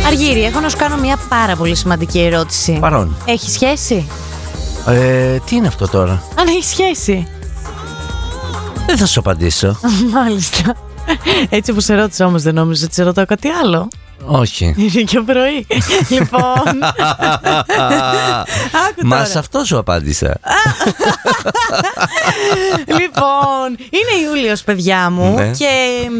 Αργύρη, έχω να σου κάνω μια πάρα πολύ σημαντική ερώτηση. Παρόν. Έχει σχέση? Τι είναι αυτό τώρα? Αν έχει σχέση. Δεν θα σου απαντήσω. Μάλιστα. Έτσι που σε ρώτησα όμως, δεν νόμιζα ότι σε ρωτάω κάτι άλλο? Όχι. Είναι και πρωί. Λοιπόν. Μα σε αυτό σου απάντησα. Λοιπόν, είναι Ιούλιος, παιδιά μου, ναι. και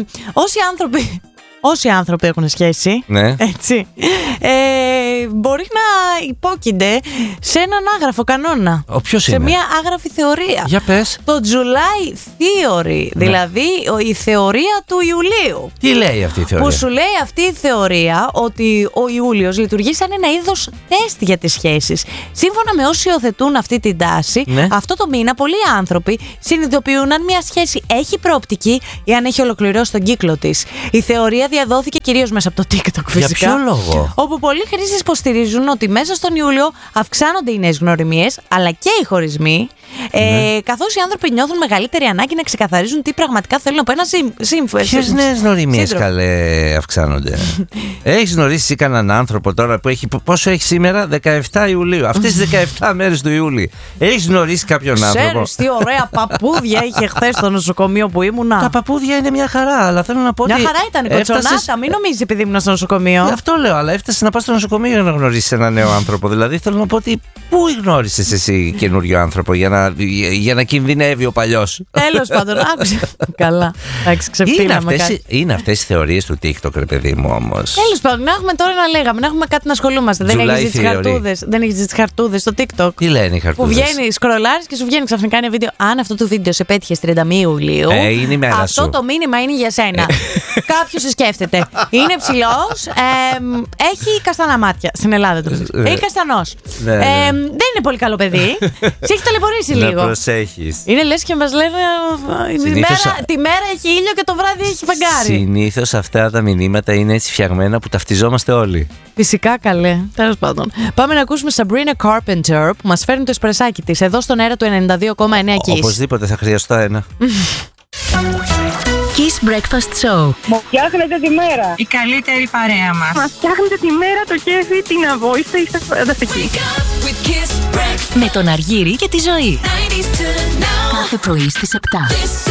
όσοι άνθρωποι έχουν σχέση, ναι. έτσι, μπορεί να υπόκεινται σε έναν άγραφο κανόνα. Ποιος σε είναι? μια άγραφη θεωρία. Για πες. Το July Theory, ναι. δηλαδή η θεωρία του Ιουλίου. Τι λέει αυτή η θεωρία? Που σου λέει αυτή η θεωρία ότι ο Ιούλιος λειτουργεί σαν ένα είδος τεστ για τις σχέσεις. Σύμφωνα με όσοι υιοθετούν αυτή την τάση, ναι. αυτό το μήνα πολλοί άνθρωποι συνειδητοποιούν αν μια σχέση έχει προοπτική ή αν έχει ολοκληρώσει τον κύκλο της. Η θεωρία διαδόθηκε κυρίως μέσα από το TikTok, φυσικά. Για ποιο λόγο? Όπου πολλοί χρήστες υποστηρίζουν ότι μέσα στον Ιούλιο αυξάνονται οι νέες γνωριμίες, αλλά και οι χωρισμοί, ναι. καθώς οι άνθρωποι νιώθουν μεγαλύτερη ανάγκη να ξεκαθαρίζουν τι πραγματικά θέλουν από ένα σύμφωνο. Ποιες νέες γνωριμίες, καλέ, αυξάνονται? Έχεις γνωρίσει κανέναν άνθρωπο τώρα που έχει. Πόσο έχει σήμερα? 17 Ιουλίου. Αυτές τις 17 μέρες του Ιούλη. Έχεις γνωρίσει κάποιον άνθρωπο? Ξέρεις τι ωραία παππούδια είχε χθες στο νοσοκομείο που ήμουνα? Τα παππούδια είναι μια χαρά, αλλά θέλω να πω ότι. Μια χαρά ήταν, κοτσονάτα. Μην νομίζεις επειδή ήμουν στο νοσοκομείο. Αυτό λέω, αλλά έφτασε να πας στο νοσοκομείο για να γνωρίσεις έναν νέο άνθρωπο. Δηλαδή θέλω να πω ότι. Πού γνώρισες εσύ καινούριο άνθρωπο για να κινδυνεύει ο παλιός? Τέλος πάντων, άκουσα. Καλά. Εντάξει, ξεφτύλαμε κάτι. Είναι αυτές οι θεωρίες του TikTok, ρε παιδί μου, όμως. Τέλος πάντων, να έχουμε τώρα να λέγαμε, να έχουμε κάτι να ασχολούμαστε. Δεν έχεις δει τις χαρτούδες στο TikTok? Τι λένε οι χαρτούδες? Που βγαίνει, σκρολάρεις και σου βγαίνει ξαφνικά ένα βίντεο. Αν αυτό το βίντεο σε πέτυχε 31 Ιουλίου, είναι η μέρα αυτό σου. Το μήνυμα είναι για σένα. Κάποιος σε σκέφτεται. Είναι ψηλός, έχει καστανά μάτια. Στην Ελλάδα το βρίσκει. Έχει καστανός. Δεν είναι πολύ καλό παιδί. Σε έχει ταλαιπωρήσει λίγο. Να προσέχεις. Είναι λες και μας λένε τη μέρα έχει ήλιο και το βράδυ έχει φεγγάρι. Συνήθως αυτά τα μηνύματα είναι έτσι φτιαγμένα που ταυτιζόμαστε όλοι. Φυσικά, καλέ. Τέλος πάντων. Πάμε να ακούσουμε Sabrina Carpenter που μας φέρνει το εσπρεσάκι της εδώ στον αέρα του 92,9 Kiss. Οπωσδήποτε θα χρειαστώ ένα. Kiss Breakfast Show. Μου φτιάχνετε τη μέρα. Η καλύτερη παρέα μας. Μας φτιάχνετε τη μέρα, το κέφι, την αβόηστα, είστε φανταστικοί. Με τον Αργύρη και τη Ζωή. Κάθε πρωί στις 7.